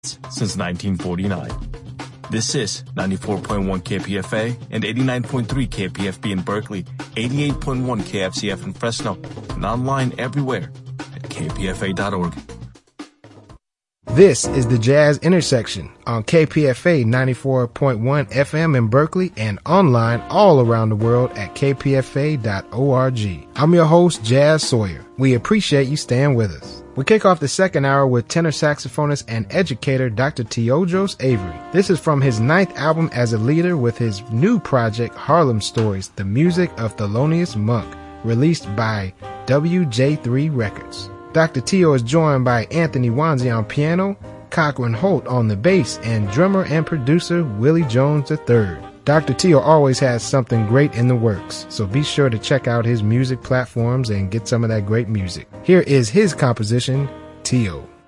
since 1949. This is 94.1 KPFA and 89.3 KPFB in Berkeley, 88.1 KFCF in Fresno, and online everywhere at kpfa.org. This is the Jazz Intersection on KPFA 94.1 FM in Berkeley and online all around the world at kpfa.org. I'm your host, Jazz Sawyer. We appreciate you staying with us. We kick off the second hour with tenor saxophonist and educator Dr. Teodros Avery. This is from his 9th album as a leader with his new project, Harlem Stories, the music of Thelonious Monk, released by WJ3 Records. Dr. Teo is joined by Anthony Wanzi on piano, Cochran Holt on the bass, and drummer and producer Willie Jones III. Dr. Teo always has something great in the works, so be sure to check out his music platforms and get some of that great music. Here is his composition, Teo.